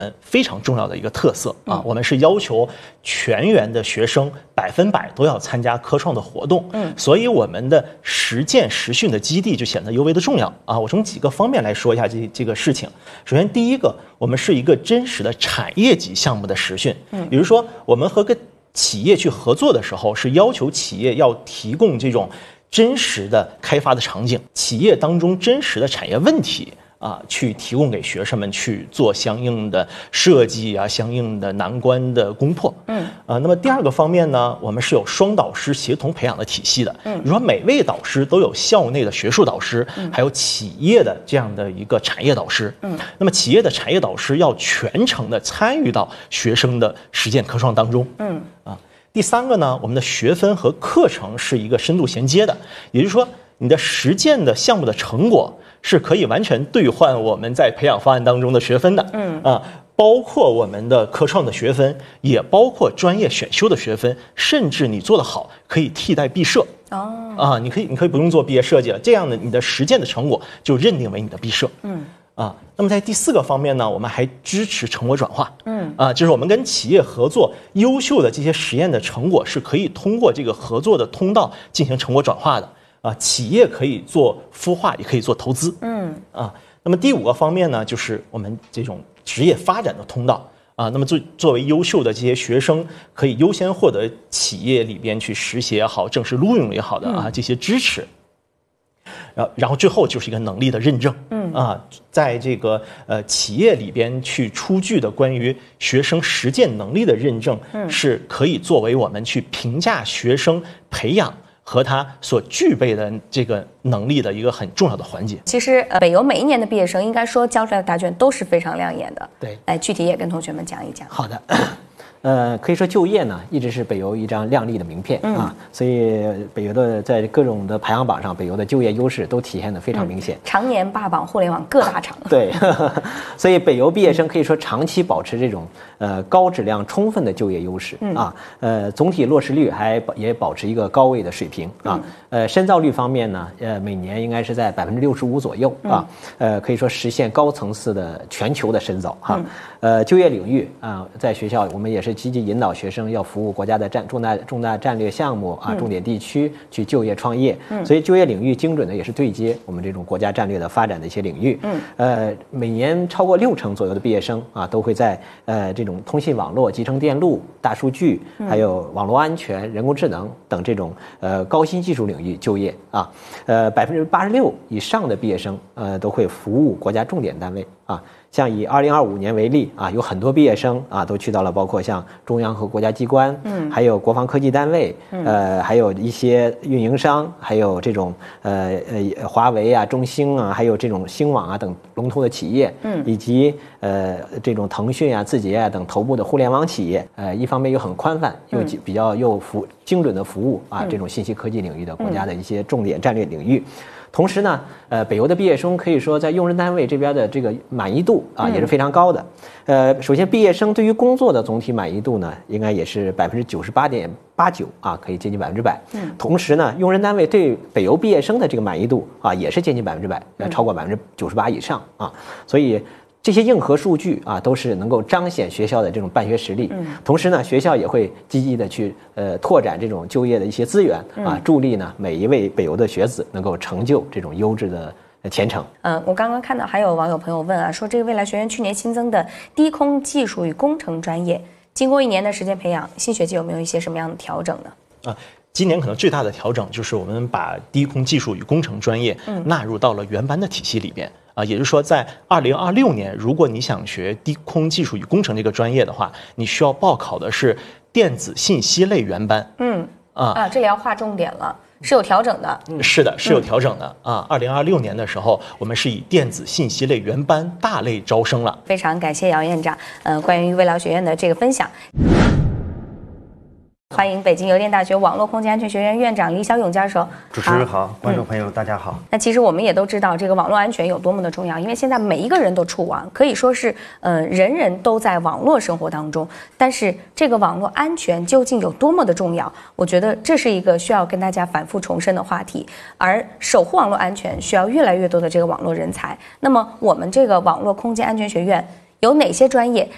非常重要的一个特色啊，我们是要求全员的学生100%都要参加科创的活动，所以我们的实践实训的基地就显得尤为的重要啊。我从几个方面来说一下这个事情。首先，第一个，我们是一个真实的产业级项目的实训，比如说我们和企业去合作的时候，是要求企业要提供这种真实的开发的场景，企业当中真实的产业问题。去提供给学生们去做相应的设计啊，相应的难关的攻破。那么第二个方面呢，我们是有双导师协同培养的体系的。比如说每位导师都有校内的学术导师，还有企业的这样的一个产业导师。那么企业的产业导师要全程的参与到学生的实践科创当中。第三个呢，我们的学分和课程是一个深度衔接的，也就是说，你的实践的项目的成果是可以完全兑换我们在培养方案当中的学分的。包括我们的科创的学分，也包括专业选修的学分，甚至你做得好可以替代毕设。你可以不用做毕业设计了，这样的你的实践的成果就认定为你的毕设。那么在第四个方面呢，我们还支持成果转化。就是我们跟企业合作，优秀的这些实验的成果是可以通过这个合作的通道进行成果转化的。企业可以做孵化，也可以做投资。那么第五个方面呢，就是我们这种职业发展的通道。那么作为优秀的这些学生，可以优先获得企业里边去实习也好，正式录用也好的这些支持。然后最后就是一个能力的认证。在这个企业里边去出具的关于学生实践能力的认证，是可以作为我们去评价学生培养和他所具备的这个能力的一个很重要的环节。 其实北邮每一年的毕业生应该说交出来的答卷都是非常亮眼的。 对， 来具体也跟同学们讲一讲。 好的。可以说就业呢一直是北邮一张亮丽的名片所以北邮的在各种的排行榜上，北邮的就业优势都体现得非常明显， 常年霸榜互联网各大厂。 对，所以北邮毕业生可以说长期保持这种高质量充分的就业优势总体落实率也保持一个高位的水平深造率方面呢，每年应该是在65%左右可以说实现高层次的全球的深造就业领域在学校我们也是积极引导学生要服务国家的重大战略项目重点地区去就业创业所以就业领域精准的也是对接我们这种国家战略的发展的一些领域每年超过60%左右的毕业生都会在这种通信网络、集成电路、大数据还有网络安全、人工智能等这种高新技术领域就业86%以上的毕业生都会服务国家重点单位像以2025年为例有很多毕业生都去到了包括像中央和国家机关还有国防科技单位还有一些运营商还有这种华为中兴还有这种星网等龙头的企业以及这种腾讯字节等头部的互联网企业一方面又很宽泛又比较精准的服务这种信息科技领域的国家的一些重点战略领域同时呢，北邮的毕业生可以说在用人单位这边的这个满意度也是非常高的。首先毕业生对于工作的总体满意度呢，应该也是98.89%可以接近100%。同时呢，用人单位对北邮毕业生的这个满意度也是接近100%，超过98%以上所以这些硬核数据都是能够彰显学校的这种办学实力同时呢学校也会积极的去拓展这种就业的一些资源助力呢每一位北邮的学子能够成就这种优质的前程。 我刚刚看到还有网友朋友问说这个未来学院去年新增的低空技术与工程专业经过1年的时间培养，新学期有没有一些什么样的调整呢？ 今年可能最大的调整就是我们把低空技术与工程专业纳入到了原班的体系里边也就是说在2026年如果你想学低空技术与工程这个专业的话，你需要报考的是电子信息类原班这里要划重点了，是有调整的。 是的，是有调整的2026年的时候我们是以电子信息类原班大类招生了。 非常感谢姚院长关于未来学院的这个分享。欢迎北京邮电大学网络空间安全学院院长李小勇教授。 主持人好，观众朋友大家好。 那其实我们也都知道这个网络安全有多么的重要，因为现在每一个人都触网，可以说是人人都在网络生活当中。但是这个网络安全究竟有多么的重要？我觉得这是一个需要跟大家反复重申的话题。而守护网络安全需要越来越多的这个网络人才。那么我们这个网络空间安全学院有哪些专业